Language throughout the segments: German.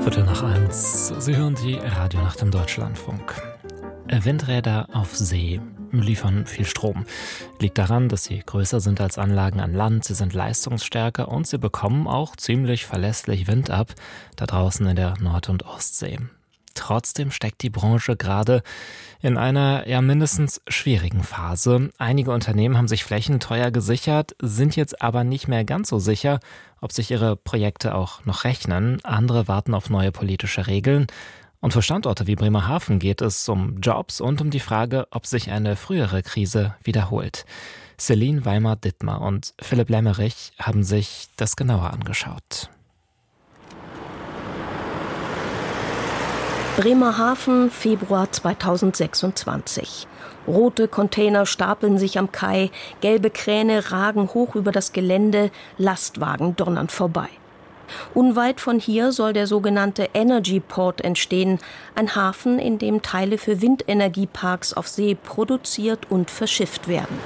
1:15. Sie hören die Radionacht im Deutschlandfunk. Windräder auf See liefern viel Strom. Liegt daran, dass sie größer sind als Anlagen an Land, sie sind leistungsstärker und sie bekommen auch ziemlich verlässlich Wind ab, da draußen in der Nord- und Ostsee. Trotzdem steckt die Branche gerade in einer mindestens schwierigen Phase. Einige Unternehmen haben sich Flächen teuer gesichert, sind jetzt aber nicht mehr ganz so sicher, ob sich ihre Projekte auch noch rechnen. Andere warten auf neue politische Regeln. Und für Standorte wie Bremerhaven geht es um Jobs und um die Frage, ob sich eine frühere Krise wiederholt. Celine Weimar-Dittmer und Philipp Lemmerich haben sich das genauer angeschaut. Bremerhaven, Februar 2026. Rote Container stapeln sich am Kai, gelbe Kräne ragen hoch über das Gelände, Lastwagen donnern vorbei. Unweit von hier soll der sogenannte Energy Port entstehen, ein Hafen, in dem Teile für Windenergieparks auf See produziert und verschifft werden.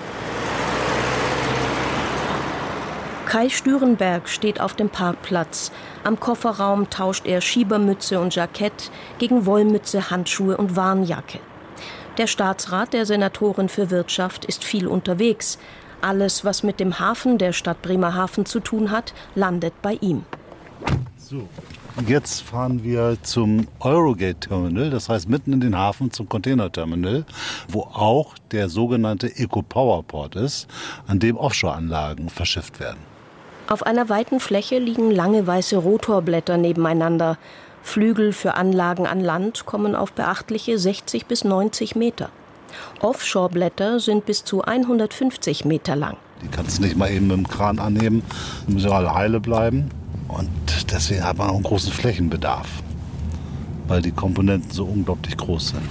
Kai Stürenberg steht auf dem Parkplatz. Am Kofferraum tauscht er Schiebermütze und Jackett gegen Wollmütze, Handschuhe und Warnjacke. Der Staatsrat der Senatorin für Wirtschaft ist viel unterwegs. Alles, was mit dem Hafen der Stadt Bremerhaven zu tun hat, landet bei ihm. So, jetzt fahren wir zum Eurogate-Terminal, das heißt mitten in den Hafen zum Containerterminal, wo auch der sogenannte Eco-Power-Port ist, an dem Offshore-Anlagen verschifft werden. Auf einer weiten Fläche liegen lange weiße Rotorblätter nebeneinander. Flügel für Anlagen an Land kommen auf beachtliche 60 bis 90 Meter. Offshore-Blätter sind bis zu 150 Meter lang. Die kannst du nicht mal eben mit dem Kran annehmen, die müssen alle heile bleiben. Und deswegen hat man auch einen großen Flächenbedarf, weil die Komponenten so unglaublich groß sind.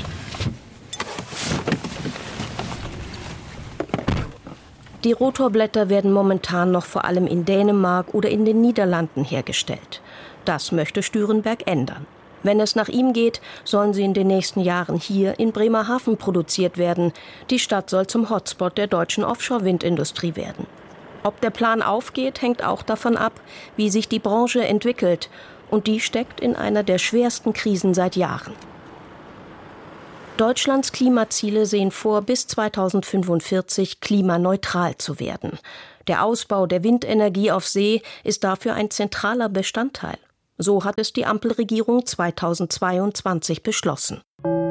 Die Rotorblätter werden momentan noch vor allem in Dänemark oder in den Niederlanden hergestellt. Das möchte Stürenberg ändern. Wenn es nach ihm geht, sollen sie in den nächsten Jahren hier in Bremerhaven produziert werden. Die Stadt soll zum Hotspot der deutschen Offshore-Windindustrie werden. Ob der Plan aufgeht, hängt auch davon ab, wie sich die Branche entwickelt. Und die steckt in einer der schwersten Krisen seit Jahren. Deutschlands Klimaziele sehen vor, bis 2045 klimaneutral zu werden. Der Ausbau der Windenergie auf See ist dafür ein zentraler Bestandteil. So hat es die Ampelregierung 2022 beschlossen.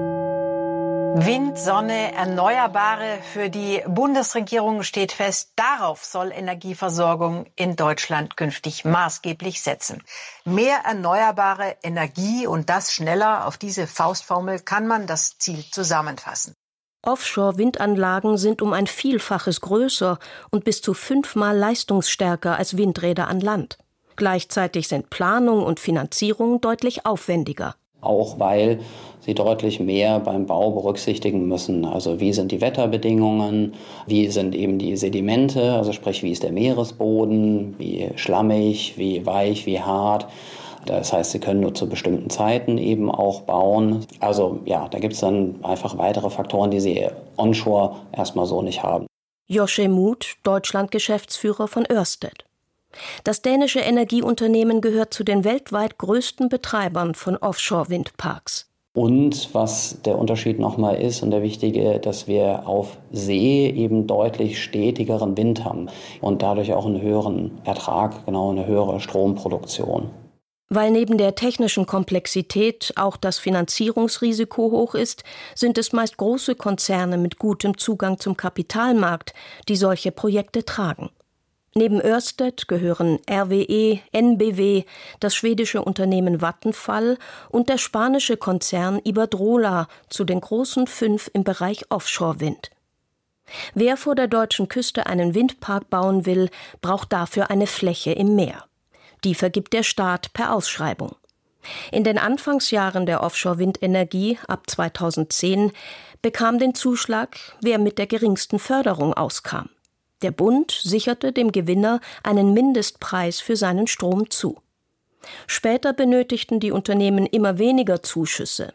Wind, Sonne, Erneuerbare. Für die Bundesregierung steht fest, darauf soll Energieversorgung in Deutschland künftig maßgeblich setzen. Mehr erneuerbare Energie und das schneller. Auf diese Faustformel kann man das Ziel zusammenfassen. Offshore-Windanlagen sind um ein Vielfaches größer und bis zu 5-mal leistungsstärker als Windräder an Land. Gleichzeitig sind Planung und Finanzierung deutlich aufwendiger. Auch weil sie deutlich mehr beim Bau berücksichtigen müssen. Also wie sind die Wetterbedingungen, wie sind eben die Sedimente, also sprich wie ist der Meeresboden, wie schlammig, wie weich, wie hart. Das heißt, sie können nur zu bestimmten Zeiten eben auch bauen. Also ja, da gibt es dann einfach weitere Faktoren, die sie onshore erstmal so nicht haben. Joschem Muth, Deutschland-Geschäftsführer von Ørsted. Das dänische Energieunternehmen gehört zu den weltweit größten Betreibern von Offshore-Windparks. Und was der Unterschied nochmal ist und der wichtige, dass wir auf See eben deutlich stetigeren Wind haben und dadurch auch einen höheren Ertrag, genau eine höhere Stromproduktion. Weil neben der technischen Komplexität auch das Finanzierungsrisiko hoch ist, sind es meist große Konzerne mit gutem Zugang zum Kapitalmarkt, die solche Projekte tragen. Neben Ørsted gehören RWE, NBW, das schwedische Unternehmen Vattenfall und der spanische Konzern Iberdrola zu den großen 5 im Bereich Offshore-Wind. Wer vor der deutschen Küste einen Windpark bauen will, braucht dafür eine Fläche im Meer. Die vergibt der Staat per Ausschreibung. In den Anfangsjahren der Offshore-Windenergie ab 2010 bekam den Zuschlag, wer mit der geringsten Förderung auskam. Der Bund sicherte dem Gewinner einen Mindestpreis für seinen Strom zu. Später benötigten die Unternehmen immer weniger Zuschüsse.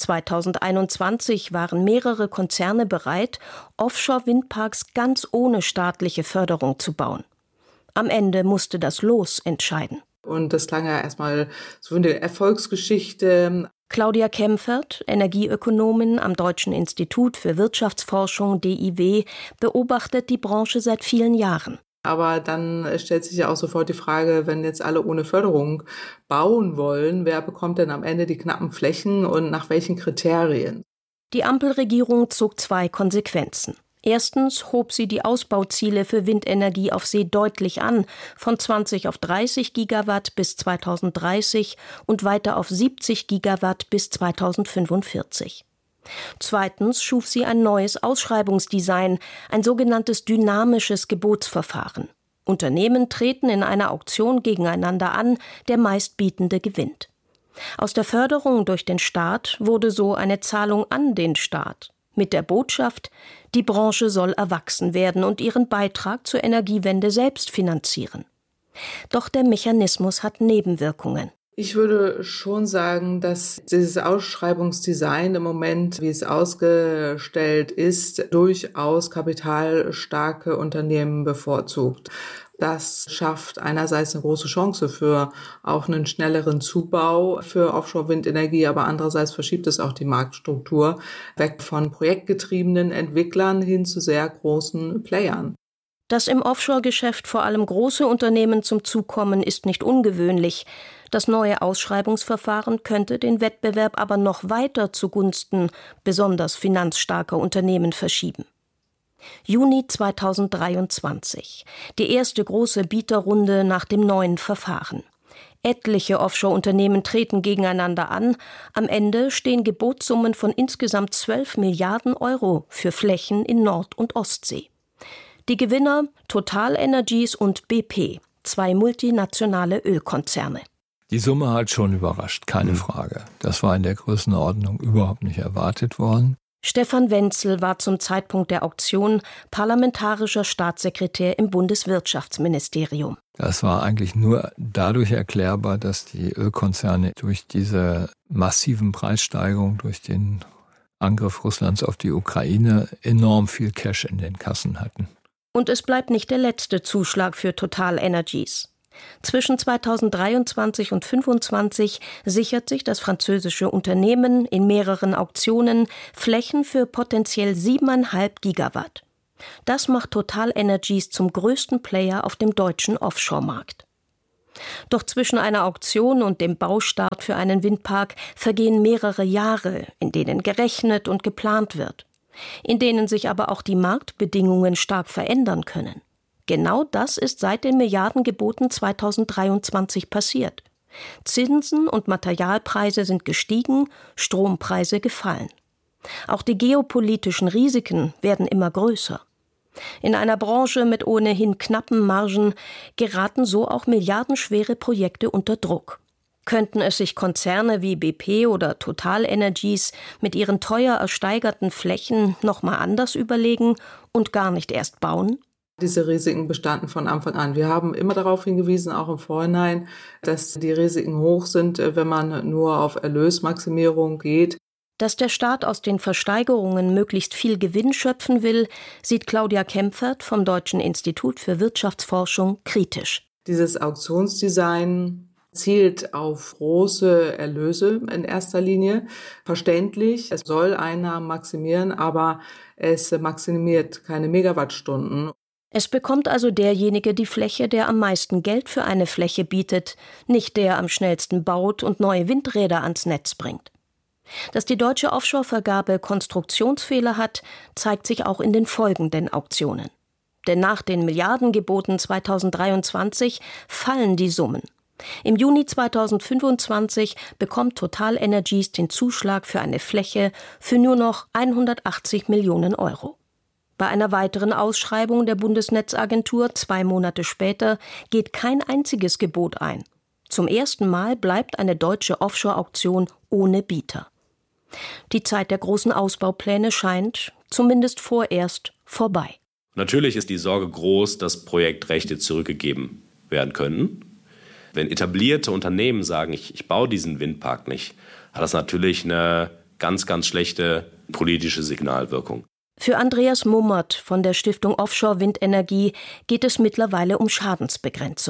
2021 waren mehrere Konzerne bereit, Offshore-Windparks ganz ohne staatliche Förderung zu bauen. Am Ende musste das Los entscheiden. Und das klang ja erstmal so wie eine Erfolgsgeschichte. Claudia Kempfert, Energieökonomin am Deutschen Institut für Wirtschaftsforschung DIW, beobachtet die Branche seit vielen Jahren. Aber dann stellt sich ja auch sofort die Frage, wenn jetzt alle ohne Förderung bauen wollen, wer bekommt denn am Ende die knappen Flächen und nach welchen Kriterien? Die Ampelregierung zog 2 Konsequenzen. Erstens hob sie die Ausbauziele für Windenergie auf See deutlich an, von 20 auf 30 Gigawatt bis 2030 und weiter auf 70 Gigawatt bis 2045. Zweitens schuf sie ein neues Ausschreibungsdesign, ein sogenanntes dynamisches Gebotsverfahren. Unternehmen treten in einer Auktion gegeneinander an, der Meistbietende gewinnt. Aus der Förderung durch den Staat wurde so eine Zahlung an den Staat. Mit der Botschaft, die Branche soll erwachsen werden und ihren Beitrag zur Energiewende selbst finanzieren. Doch der Mechanismus hat Nebenwirkungen. Ich würde schon sagen, dass dieses Ausschreibungsdesign im Moment, wie es ausgestellt ist, durchaus kapitalstarke Unternehmen bevorzugt. Das schafft einerseits eine große Chance für auch einen schnelleren Zubau für Offshore-Windenergie, aber andererseits verschiebt es auch die Marktstruktur weg von projektgetriebenen Entwicklern hin zu sehr großen Playern. Dass im Offshore-Geschäft vor allem große Unternehmen zum Zug kommen, ist nicht ungewöhnlich. Das neue Ausschreibungsverfahren könnte den Wettbewerb aber noch weiter zugunsten besonders finanzstarker Unternehmen verschieben. Juni 2023. Die erste große Bieterrunde nach dem neuen Verfahren. Etliche Offshore-Unternehmen treten gegeneinander an. Am Ende stehen Gebotssummen von insgesamt 12 Milliarden Euro für Flächen in Nord- und Ostsee. Die Gewinner TotalEnergies und BP, 2 multinationale Ölkonzerne. Die Summe hat schon überrascht, keine Frage. Das war in der Größenordnung überhaupt nicht erwartet worden. Stefan Wenzel war zum Zeitpunkt der Auktion parlamentarischer Staatssekretär im Bundeswirtschaftsministerium. Das war eigentlich nur dadurch erklärbar, dass die Ölkonzerne durch diese massiven Preissteigerungen, durch den Angriff Russlands auf die Ukraine enorm viel Cash in den Kassen hatten. Und es bleibt nicht der letzte Zuschlag für TotalEnergies. Zwischen 2023 und 2025 sichert sich das französische Unternehmen in mehreren Auktionen Flächen für potenziell 7,5 Gigawatt. Das macht TotalEnergies zum größten Player auf dem deutschen Offshore-Markt. Doch zwischen einer Auktion und dem Baustart für einen Windpark vergehen mehrere Jahre, in denen gerechnet und geplant wird, in denen sich aber auch die Marktbedingungen stark verändern können. Genau das ist seit den Milliardengeboten 2023 passiert. Zinsen und Materialpreise sind gestiegen, Strompreise gefallen. Auch die geopolitischen Risiken werden immer größer. In einer Branche mit ohnehin knappen Margen geraten so auch milliardenschwere Projekte unter Druck. Könnten es sich Konzerne wie BP oder TotalEnergies mit ihren teuer ersteigerten Flächen nochmal anders überlegen und gar nicht erst bauen? Diese Risiken bestanden von Anfang an. Wir haben immer darauf hingewiesen, auch im Vorhinein, dass die Risiken hoch sind, wenn man nur auf Erlösmaximierung geht. Dass der Staat aus den Versteigerungen möglichst viel Gewinn schöpfen will, sieht Claudia Kempfert vom Deutschen Institut für Wirtschaftsforschung kritisch. Dieses Auktionsdesign zielt auf große Erlöse in erster Linie. Verständlich, es soll Einnahmen maximieren, aber es maximiert keine Megawattstunden. Es bekommt also derjenige die Fläche, der am meisten Geld für eine Fläche bietet, nicht der am schnellsten baut und neue Windräder ans Netz bringt. Dass die deutsche Offshore-Vergabe Konstruktionsfehler hat, zeigt sich auch in den folgenden Auktionen. Denn nach den Milliardengeboten 2023 fallen die Summen. Im Juni 2025 bekommt TotalEnergies den Zuschlag für eine Fläche für nur noch 180 Millionen Euro. Bei einer weiteren Ausschreibung der Bundesnetzagentur 2 Monate später geht kein einziges Gebot ein. Zum ersten Mal bleibt eine deutsche Offshore-Auktion ohne Bieter. Die Zeit der großen Ausbaupläne scheint, zumindest vorerst, vorbei. Natürlich ist die Sorge groß, dass Projektrechte zurückgegeben werden können. Wenn etablierte Unternehmen sagen, ich baue diesen Windpark nicht, hat das natürlich eine ganz, ganz schlechte politische Signalwirkung. Für Andreas Mummert von der Stiftung Offshore Windenergie geht es mittlerweile um Schadensbegrenzung.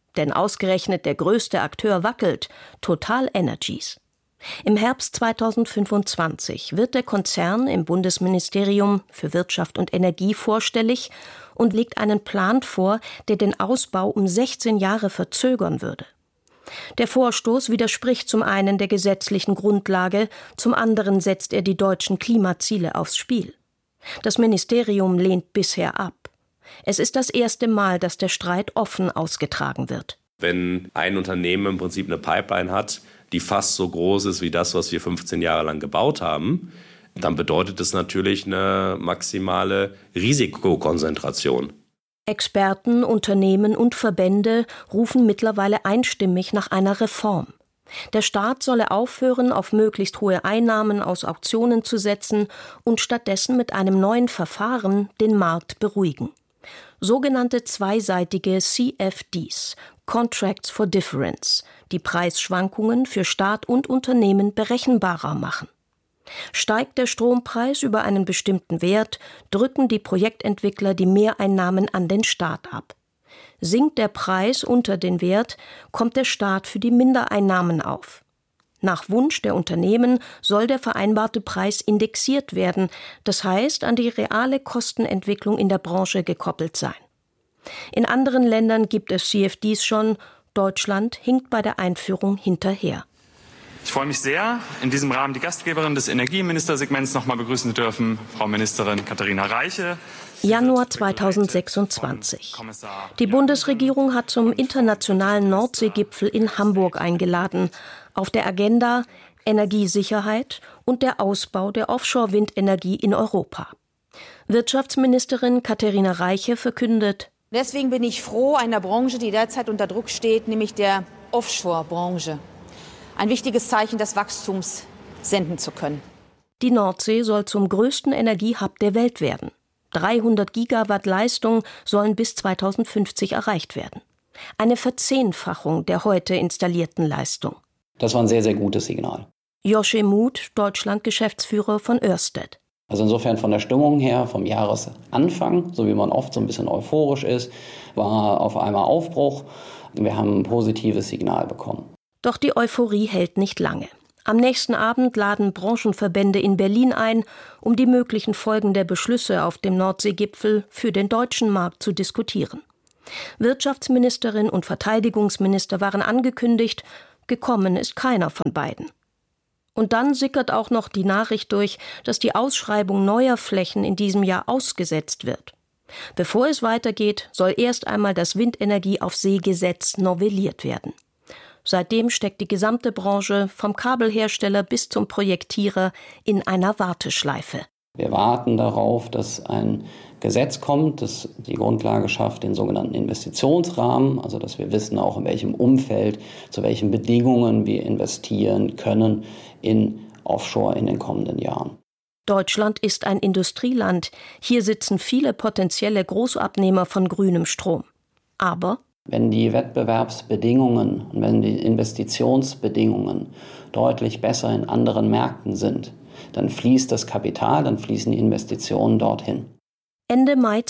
Denn ausgerechnet der größte Akteur wackelt, TotalEnergies. Im Herbst 2025 wird der Konzern im Bundesministerium für Wirtschaft und Energie vorstellig und legt einen Plan vor, der den Ausbau um 16 Jahre verzögern würde. Der Vorstoß widerspricht zum einen der gesetzlichen Grundlage, zum anderen setzt er die deutschen Klimaziele aufs Spiel. Das Ministerium lehnt bisher ab. Es ist das erste Mal, dass der Streit offen ausgetragen wird. Wenn ein Unternehmen im Prinzip eine Pipeline hat, die fast so groß ist wie das, was wir 15 Jahre lang gebaut haben, dann bedeutet es natürlich eine maximale Risikokonzentration. Experten, Unternehmen und Verbände rufen mittlerweile einstimmig nach einer Reform. Der Staat solle aufhören, auf möglichst hohe Einnahmen aus Auktionen zu setzen und stattdessen mit einem neuen Verfahren den Markt beruhigen. Sogenannte zweiseitige CFDs, Contracts for Difference, die Preisschwankungen für Staat und Unternehmen berechenbarer machen. Steigt der Strompreis über einen bestimmten Wert, drücken die Projektentwickler die Mehreinnahmen an den Staat ab. Sinkt der Preis unter den Wert, kommt der Staat für die Mindereinnahmen auf. Nach Wunsch der Unternehmen soll der vereinbarte Preis indexiert werden, das heißt an die reale Kostenentwicklung in der Branche gekoppelt sein. In anderen Ländern gibt es CFDs schon, Deutschland hinkt bei der Einführung hinterher. Ich freue mich sehr, in diesem Rahmen die Gastgeberin des Energieministersegments noch mal begrüßen zu dürfen, Frau Ministerin Katharina Reiche. Januar 2026. Die Bundesregierung hat zum internationalen Nordseegipfel in Hamburg eingeladen. Auf der Agenda Energiesicherheit und der Ausbau der Offshore-Windenergie in Europa. Wirtschaftsministerin Katharina Reiche verkündet: Deswegen bin ich froh, einer Branche, die derzeit unter Druck steht, nämlich der Offshore-Branche, ein wichtiges Zeichen des Wachstums senden zu können. Die Nordsee soll zum größten Energiehub der Welt werden. 300 Gigawatt Leistung sollen bis 2050 erreicht werden. Eine Verzehnfachung der heute installierten Leistung. Das war ein sehr, sehr gutes Signal. Joachim Muth, Deutschland-Geschäftsführer von Ørsted. Also insofern von der Stimmung her, vom Jahresanfang, so wie man oft so ein bisschen euphorisch ist, war auf einmal Aufbruch. Wir haben ein positives Signal bekommen. Doch die Euphorie hält nicht lange. Am nächsten Abend laden Branchenverbände in Berlin ein, um die möglichen Folgen der Beschlüsse auf dem Nordseegipfel für den deutschen Markt zu diskutieren. Wirtschaftsministerin und Verteidigungsminister waren angekündigt, gekommen ist keiner von beiden. Und dann sickert auch noch die Nachricht durch, dass die Ausschreibung neuer Flächen in diesem Jahr ausgesetzt wird. Bevor es weitergeht, soll erst einmal das Windenergie auf See-Gesetz novelliert werden. Seitdem steckt die gesamte Branche, vom Kabelhersteller bis zum Projektierer, in einer Warteschleife. Wir warten darauf, dass ein Gesetz kommt, das die Grundlage schafft, den sogenannten Investitionsrahmen, also dass wir wissen auch, in welchem Umfeld, zu welchen Bedingungen wir investieren können in Offshore in den kommenden Jahren. Deutschland ist ein Industrieland. Hier sitzen viele potenzielle Großabnehmer von grünem Strom. Aber wenn die Wettbewerbsbedingungen und wenn die Investitionsbedingungen deutlich besser in anderen Märkten sind, dann fließt das Kapital, dann fließen die Investitionen dorthin. Ende Mai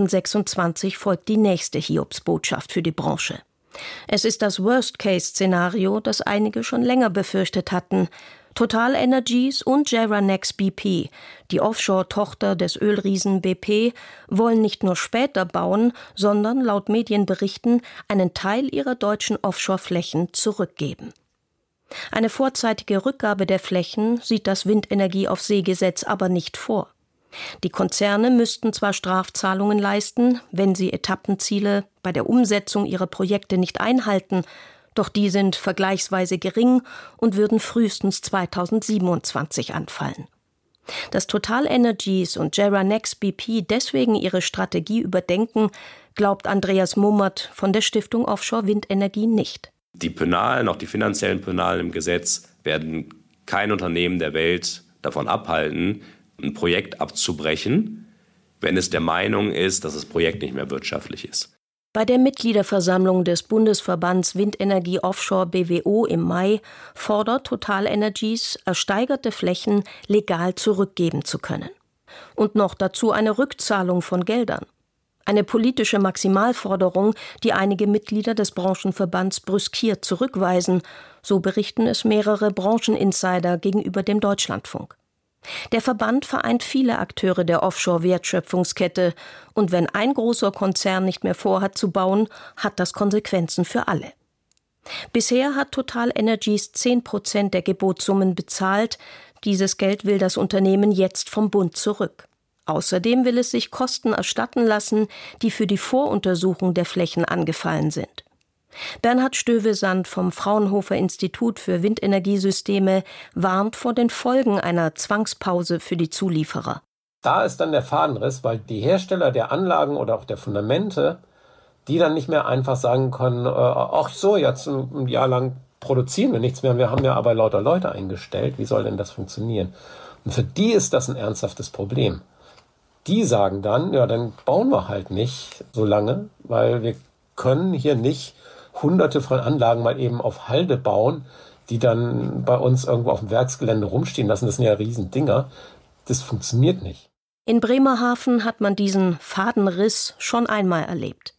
2026 folgt die nächste Hiobsbotschaft für die Branche. Es ist das Worst-Case-Szenario, das einige schon länger befürchtet hatten. TotalEnergies und JERA-Nex BP, die Offshore-Tochter des Ölriesen BP, wollen nicht nur später bauen, sondern laut Medienberichten einen Teil ihrer deutschen Offshore-Flächen zurückgeben. Eine vorzeitige Rückgabe der Flächen sieht das Windenergie auf See-Gesetz aber nicht vor. Die Konzerne müssten zwar Strafzahlungen leisten, wenn sie Etappenziele bei der Umsetzung ihrer Projekte nicht einhalten, doch die sind vergleichsweise gering und würden frühestens 2027 anfallen. Dass TotalEnergies und JERA-Nex BP deswegen ihre Strategie überdenken, glaubt Andreas Mummert von der Stiftung Offshore Windenergie nicht. Die Penalen, auch die finanziellen Penalen im Gesetz, werden kein Unternehmen der Welt davon abhalten, ein Projekt abzubrechen, wenn es der Meinung ist, dass das Projekt nicht mehr wirtschaftlich ist. Bei der Mitgliederversammlung des Bundesverbands Windenergie Offshore BWO im Mai fordert TotalEnergies, ersteigerte Flächen legal zurückgeben zu können. Und noch dazu eine Rückzahlung von Geldern. Eine politische Maximalforderung, die einige Mitglieder des Branchenverbands brüskiert zurückweisen, so berichten es mehrere Brancheninsider gegenüber dem Deutschlandfunk. Der Verband vereint viele Akteure der Offshore-Wertschöpfungskette, und wenn ein großer Konzern nicht mehr vorhat zu bauen, hat das Konsequenzen für alle. Bisher hat TotalEnergies 10% der Gebotssummen bezahlt. Dieses Geld will das Unternehmen jetzt vom Bund zurück. Außerdem will es sich Kosten erstatten lassen, die für die Voruntersuchung der Flächen angefallen sind. Bernhard Stövesand vom Fraunhofer Institut für Windenergiesysteme warnt vor den Folgen einer Zwangspause für die Zulieferer. Da ist dann der Fadenriss, weil die Hersteller der Anlagen oder auch der Fundamente, die dann nicht mehr einfach sagen können, ach so, jetzt ein Jahr lang produzieren wir nichts mehr, wir haben ja aber lauter Leute eingestellt, wie soll denn das funktionieren? Und für die ist das ein ernsthaftes Problem. Die sagen dann, ja, dann bauen wir halt nicht so lange, weil wir können hier nicht Hunderte von Anlagen mal eben auf Halde bauen, die dann bei uns irgendwo auf dem Werksgelände rumstehen lassen. Das sind ja Riesendinger. Das funktioniert nicht. In Bremerhaven hat man diesen Fadenriss schon einmal erlebt.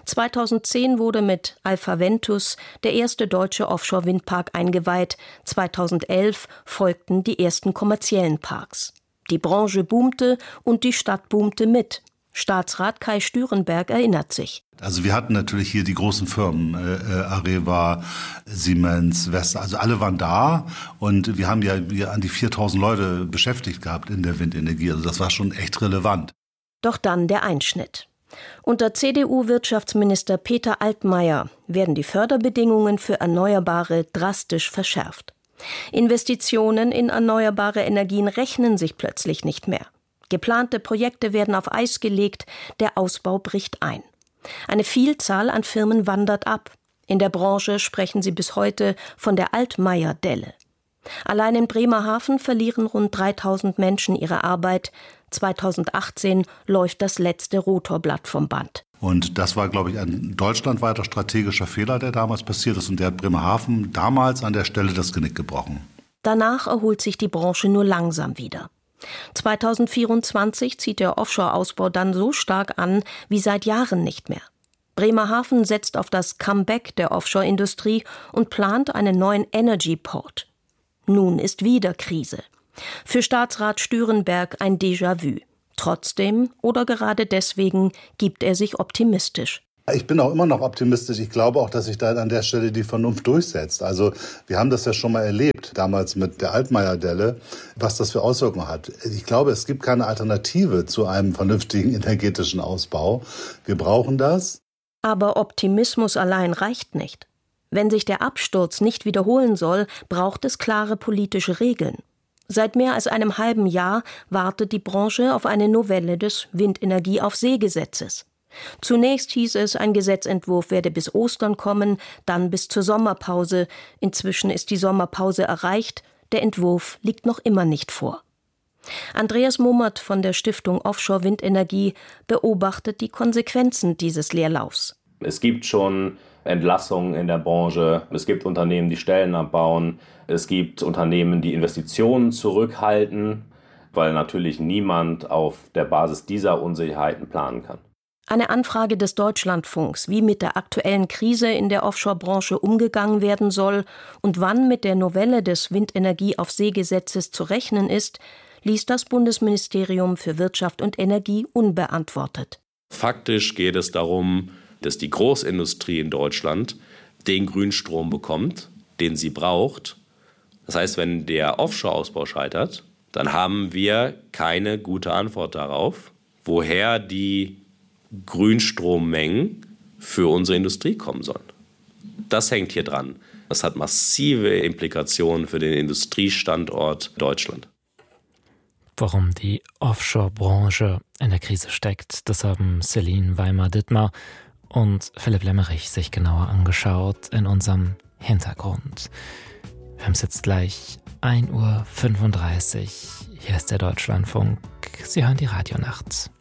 2010 wurde mit Alpha Ventus der erste deutsche Offshore-Windpark eingeweiht. 2011 folgten die ersten kommerziellen Parks. Die Branche boomte und die Stadt boomte mit. Staatsrat Kai Stürenberg erinnert sich. Also wir hatten natürlich hier die großen Firmen, Areva, Siemens, Vestas, also alle waren da und wir haben ja an die 4000 Leute beschäftigt gehabt in der Windenergie. Also das war schon echt relevant. Doch dann der Einschnitt. Unter CDU-Wirtschaftsminister Peter Altmaier werden die Förderbedingungen für Erneuerbare drastisch verschärft. Investitionen in erneuerbare Energien rechnen sich plötzlich nicht mehr. Geplante Projekte werden auf Eis gelegt, der Ausbau bricht ein. Eine Vielzahl an Firmen wandert ab. In der Branche sprechen sie bis heute von der Altmaier-Delle. Allein in Bremerhaven verlieren rund 3000 Menschen ihre Arbeit. 2018 läuft das letzte Rotorblatt vom Band. Und das war, glaube ich, ein deutschlandweiter strategischer Fehler, der damals passiert ist. Und der hat Bremerhaven damals an der Stelle das Genick gebrochen. Danach erholt sich die Branche nur langsam wieder. 2024 zieht der Offshore-Ausbau dann so stark an wie seit Jahren nicht mehr. Bremerhaven setzt auf das Comeback der Offshore-Industrie und plant einen neuen Energy Port. Nun ist wieder Krise. Für Staatsrat Stürenberg ein Déjà-vu. Trotzdem oder gerade deswegen gibt er sich optimistisch. Ich bin auch immer noch optimistisch. Ich glaube auch, dass sich da an der Stelle die Vernunft durchsetzt. Also wir haben das ja schon mal erlebt, damals mit der Altmaier-Delle, was das für Auswirkungen hat. Ich glaube, es gibt keine Alternative zu einem vernünftigen energetischen Ausbau. Wir brauchen das. Aber Optimismus allein reicht nicht. Wenn sich der Absturz nicht wiederholen soll, braucht es klare politische Regeln. Seit mehr als einem halben Jahr wartet die Branche auf eine Novelle des Windenergie-auf-See-Gesetzes. Zunächst hieß es, ein Gesetzentwurf werde bis Ostern kommen, dann bis zur Sommerpause. Inzwischen ist die Sommerpause erreicht, der Entwurf liegt noch immer nicht vor. Andreas Mummert von der Stiftung Offshore Windenergie beobachtet die Konsequenzen dieses Leerlaufs. Es gibt schon Entlassungen in der Branche, es gibt Unternehmen, die Stellen abbauen, es gibt Unternehmen, die Investitionen zurückhalten, weil natürlich niemand auf der Basis dieser Unsicherheiten planen kann. Eine Anfrage des Deutschlandfunks, wie mit der aktuellen Krise in der Offshore-Branche umgegangen werden soll und wann mit der Novelle des Windenergie-auf-See-Gesetzes zu rechnen ist, ließ das Bundesministerium für Wirtschaft und Energie unbeantwortet. Faktisch geht es darum, dass die Großindustrie in Deutschland den Grünstrom bekommt, den sie braucht. Das heißt, wenn der Offshore-Ausbau scheitert, dann haben wir keine gute Antwort darauf, woher die Grünstrommengen für unsere Industrie kommen sollen. Das hängt hier dran. Das hat massive Implikationen für den Industriestandort Deutschland. Warum die Offshore-Branche in der Krise steckt, das haben Celine Weimar-Dittmar und Philipp Lemmerich sich genauer angeschaut in unserem Hintergrund. Wir haben es jetzt gleich 1:35 Uhr. Hier ist der Deutschlandfunk. Sie hören die Radionacht.